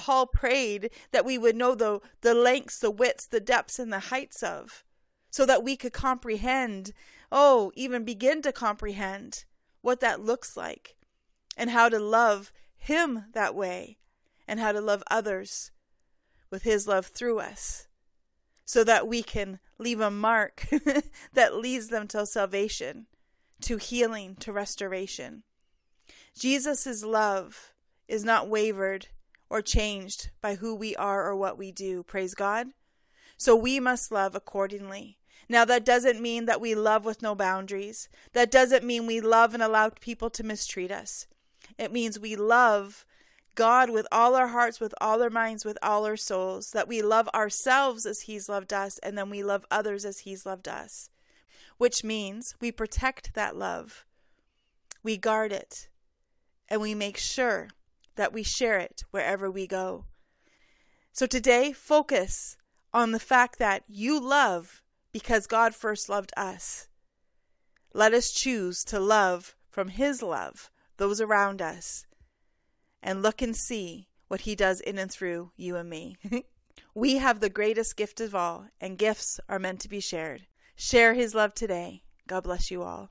Paul prayed that we would know the lengths, the widths, the depths, and the heights of, so that we could comprehend, even begin to comprehend what that looks like, and how to love him that way, and how to love others with his love through us, so that we can leave a mark that leads them to salvation, to healing, to restoration. Jesus' love is not wavered or changed by who we are or what we do. Praise God. So we must love accordingly. Now, that doesn't mean that we love with no boundaries. That doesn't mean we love and allow people to mistreat us. It means we love God with all our hearts, with all our minds, with all our souls, that we love ourselves as he's loved us, and then we love others as he's loved us, which means we protect that love, we guard it, and we make sure that we share it wherever we go. So today, focus on the fact that you love because God first loved us. Let us choose to love from his love those around us, and look and see what he does in and through you and me. We have the greatest gift of all, and gifts are meant to be shared. Share his love today. God bless you all.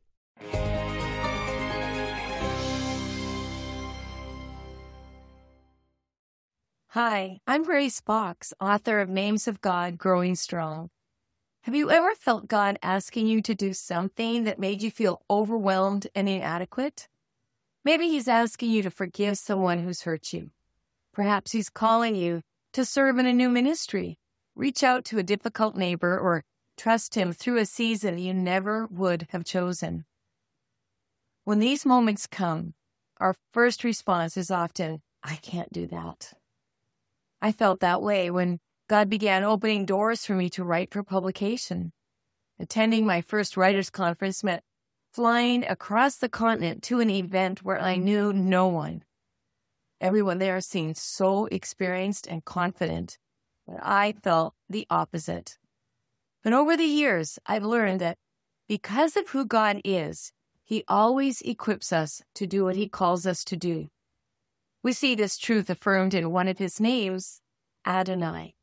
Hi, I'm Grace Fox, author of Names of God, Growing Strong. Have you ever felt God asking you to do something that made you feel overwhelmed and inadequate? Maybe he's asking you to forgive someone who's hurt you. Perhaps he's calling you to serve in a new ministry, reach out to a difficult neighbor, or trust him through a season you never would have chosen. When these moments come, our first response is often, I can't do that. I felt that way when God began opening doors for me to write for publication. Attending my first writers' conference meant flying across the continent to an event where I knew no one. Everyone there seemed so experienced and confident, but I felt the opposite. But over the years, I've learned that because of who God is, he always equips us to do what he calls us to do. We see this truth affirmed in one of his names, Adonai.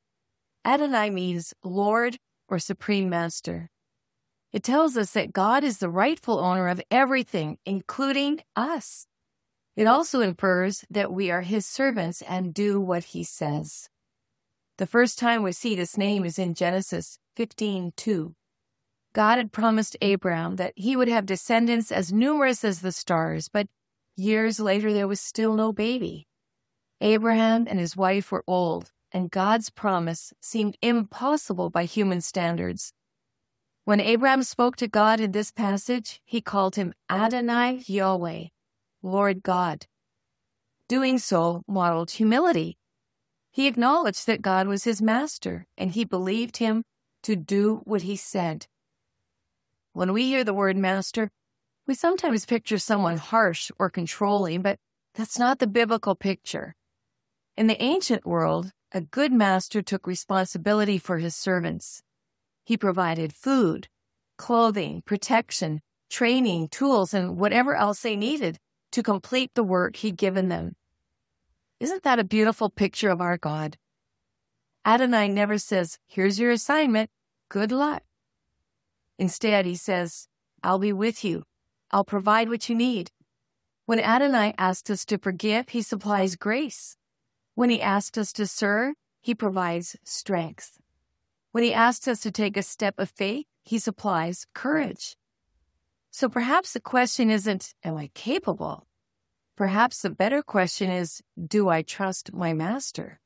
Adonai means Lord or Supreme Master. It tells us that God is the rightful owner of everything, including us. It also infers that we are his servants and do what he says. The first time we see this name is in Genesis 15:2. God had promised Abraham that he would have descendants as numerous as the stars, but years later there was still no baby. Abraham and his wife were old, and God's promise seemed impossible by human standards. When Abraham spoke to God in this passage, he called him Adonai Yahweh, Lord God. Doing so modeled humility. He acknowledged that God was his master, and he believed him to do what he said. When we hear the word master, we sometimes picture someone harsh or controlling, but that's not the biblical picture. In the ancient world, a good master took responsibility for his servants. He provided food, clothing, protection, training, tools, and whatever else they needed to complete the work he'd given them. Isn't that a beautiful picture of our God? Adonai never says, here's your assignment, good luck. Instead, he says, I'll be with you. I'll provide what you need. When Adonai asks us to forgive, he supplies grace. When he asks us to serve, he provides strength. When he asks us to take a step of faith, he supplies courage. So perhaps the question isn't, am I capable? Perhaps the better question is, do I trust my master?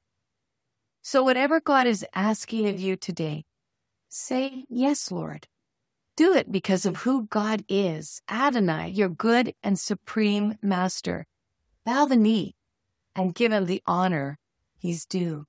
So whatever God is asking of you today, say, yes, Lord. Do it because of who God is, Adonai, your good and supreme master. Bow the knee and give him the honor he's due.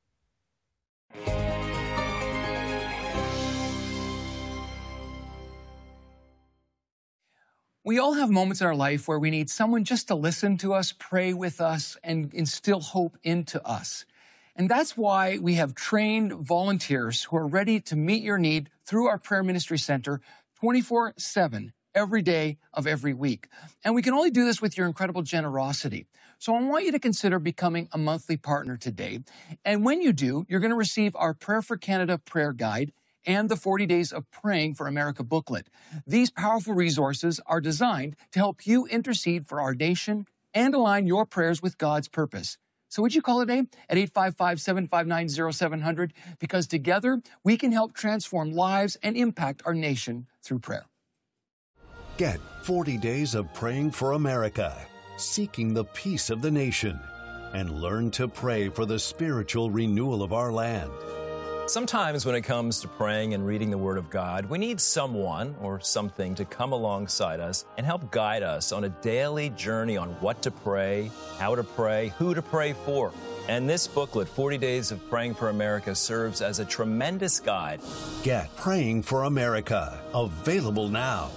We all have moments in our life where we need someone just to listen to us, pray with us, and instill hope into us. And that's why we have trained volunteers who are ready to meet your need through our Prayer Ministry Center 24/7 every day of every week. And we can only do this with your incredible generosity. So I want you to consider becoming a monthly partner today. And when you do, you're going to receive our Prayer for Canada prayer guide and the 40 Days of Praying for America booklet. These powerful resources are designed to help you intercede for our nation and align your prayers with God's purpose. So would you call today at 855-759-0700? Because together we can help transform lives and impact our nation through prayer. Get 40 Days of Praying for America, seeking the peace of the nation, and learn to pray for the spiritual renewal of our land. Sometimes when it comes to praying and reading the Word of God, we need someone or something to come alongside us and help guide us on a daily journey on what to pray, how to pray, who to pray for. And this booklet, 40 Days of Praying for America, serves as a tremendous guide. Get Praying for America, available now.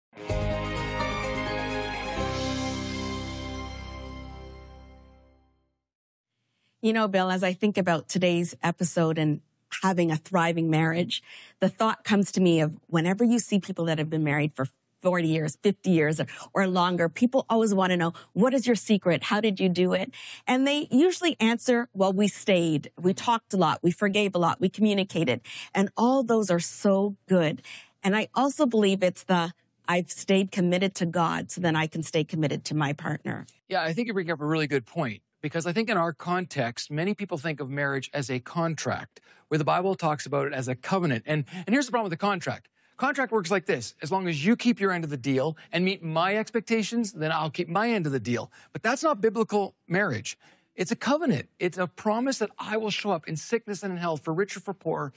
You know, Bill, as I think about today's episode and having a thriving marriage, the thought comes to me of whenever you see people that have been married for 40 years, 50 years or longer, people always want to know, what is your secret? How did you do it? And they usually answer, well, we stayed, we talked a lot, we forgave a lot, we communicated. And all those are so good. And I also believe it's I've stayed committed to God so then I can stay committed to my partner. Yeah, I think you bring up a really good point. Because I think in our context, many people think of marriage as a contract, where the Bible talks about it as a covenant. And here's the problem with the contract. Contract works like this. As long as you keep your end of the deal and meet my expectations, then I'll keep my end of the deal. But that's not biblical marriage. It's a covenant. It's a promise that I will show up in sickness and in health, for rich or for poor.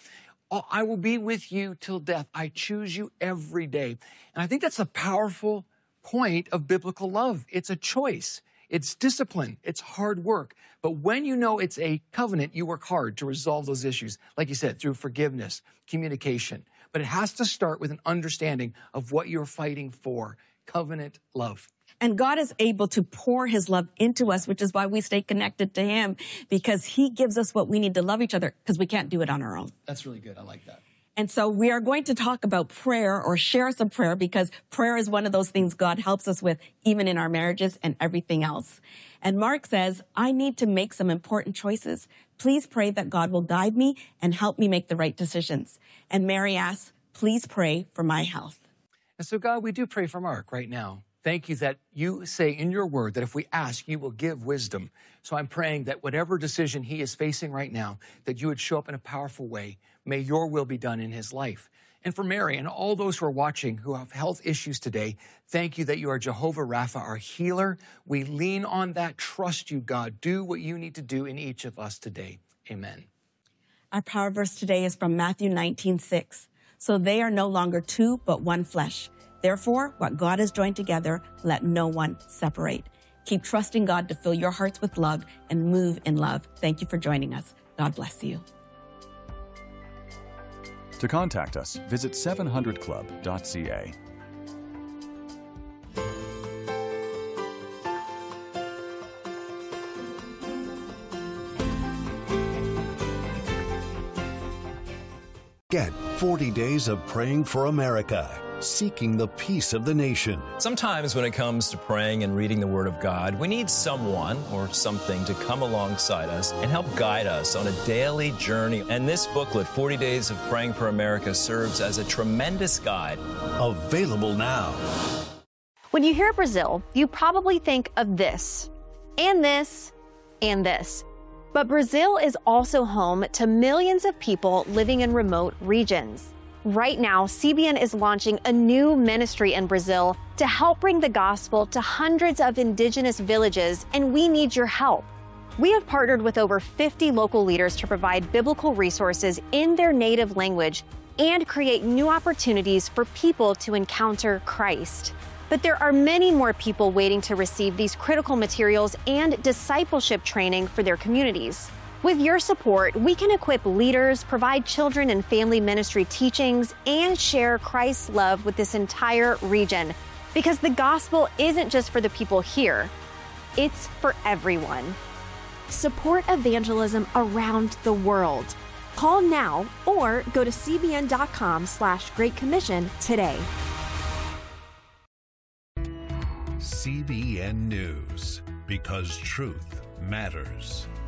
I will be with you till death. I choose you every day. And I think that's a powerful point of biblical love. It's a choice. It's discipline. It's hard work. But when you know it's a covenant, you work hard to resolve those issues, like you said, through forgiveness, communication. But it has to start with an understanding of what you're fighting for, covenant love. And God is able to pour his love into us, which is why we stay connected to him, because he gives us what we need to love each other, because we can't do it on our own. That's really good. I like that. And so we are going to talk about prayer or share some prayer, because prayer is one of those things God helps us with, even in our marriages and everything else. And Mark says, I need to make some important choices. Please pray that God will guide me and help me make the right decisions. And Mary asks, please pray for my health. And so, God, we do pray for Mark right now. Thank you that you say in your word that if we ask, you will give wisdom. So I'm praying that whatever decision he is facing right now, that you would show up in a powerful way. May your will be done in his life. And for Mary and all those who are watching who have health issues today, thank you that you are Jehovah Rapha, our healer. We lean on that. Trust you, God. Do what you need to do in each of us today. Amen. Our power verse today is from Matthew 19:6. So they are no longer two, but one flesh. Therefore, what God has joined together, let no one separate. Keep trusting God to fill your hearts with love and move in love. Thank you for joining us. God bless you. To contact us, visit 700club.ca. Get 40 Days of Praying for America, seeking the peace of the nation. Sometimes when it comes to praying and reading the Word of God, we need someone or something to come alongside us and help guide us on a daily journey. And this booklet, 40 Days of Praying for America, serves as a tremendous guide. Available now. When you hear Brazil, you probably think of this, and this, and this. But Brazil is also home to millions of people living in remote regions. Right now, CBN is launching a new ministry in Brazil to help bring the gospel to hundreds of indigenous villages, and we need your help. We have partnered with over 50 local leaders to provide biblical resources in their native language and create new opportunities for people to encounter Christ. But there are many more people waiting to receive these critical materials and discipleship training for their communities. With your support, we can equip leaders, provide children and family ministry teachings, and share Christ's love with this entire region. Because the gospel isn't just for the people here, it's for everyone. Support evangelism around the world. Call now or go to cbn.com/Great Commission today. TBN News, because truth matters.